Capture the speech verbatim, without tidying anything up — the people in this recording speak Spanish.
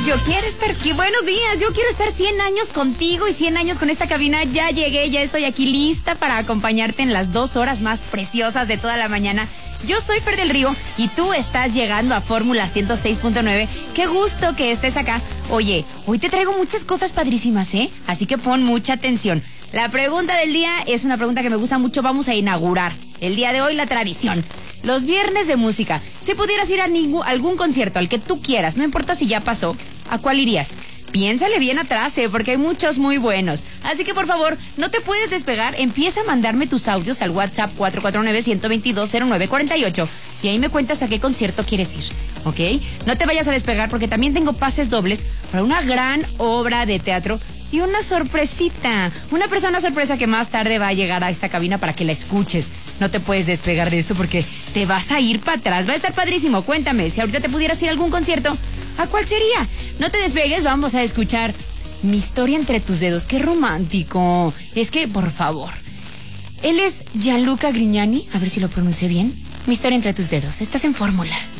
Yo quiero estar aquí. Buenos días. Yo quiero estar cien años contigo y cien años con esta cabina. Ya llegué, ya estoy aquí lista para acompañarte en las dos horas más preciosas de toda la mañana. Yo soy Fer del Río y tú estás llegando a Fórmula ciento seis punto nueve. Qué gusto que estés acá. Oye, hoy te traigo muchas cosas padrísimas, ¿eh? Así que pon mucha atención. La pregunta del día es una pregunta que me gusta mucho. Vamos a inaugurar el día de hoy la tradición. Los viernes de música. Si pudieras ir a ningún, algún concierto, al que tú quieras, no importa si ya pasó, ¿a cuál irías? Piénsale bien atrás, ¿eh? Porque hay muchos muy buenos. Así que por favor, no te puedes despegar. Empieza a mandarme tus audios al WhatsApp cuatro cuatro nueve, uno dos dos, cero nueve cuatro ocho y ahí me cuentas a qué concierto quieres ir, ¿ok? No te vayas a despegar porque también tengo pases dobles para una gran obra de teatro y una sorpresita, una persona sorpresa que más tarde va a llegar a esta cabina para que la escuches. No te puedes despegar de esto porque te vas a ir para atrás. Va a estar padrísimo. Cuéntame, si ahorita te pudieras ir a algún concierto, ¿a cuál sería? No te despegues, vamos a escuchar Mi historia entre tus dedos. ¡Qué romántico! Es que, por favor, él es Gianluca Grignani, a ver si lo pronuncié bien. Mi historia entre tus dedos. Estás en Fórmula.